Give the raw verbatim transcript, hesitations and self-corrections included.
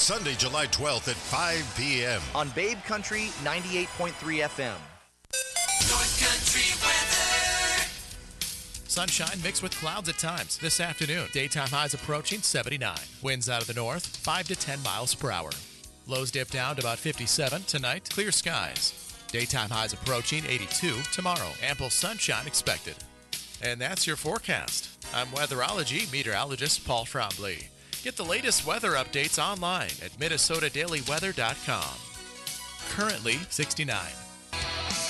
Sunday, July twelfth at five p.m. on Babe Country ninety-eight point three F M. North Country weather. Sunshine mixed with clouds at times this afternoon. Daytime highs approaching seventy-nine. Winds out of the north, five to ten miles per hour. Lows dip down to about fifty-seven. Tonight, clear skies. Daytime highs approaching eighty-two. Tomorrow, ample sunshine expected. And that's your forecast. I'm weatherology meteorologist Paul Trombley. Get the latest weather updates online at minnesota daily weather dot com. Currently sixty-nine.